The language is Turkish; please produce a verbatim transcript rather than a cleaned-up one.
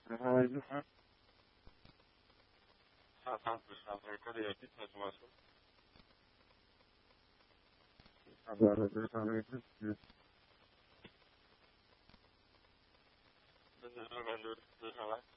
Haydi. Agora eu também preciso. This is November. This is my last.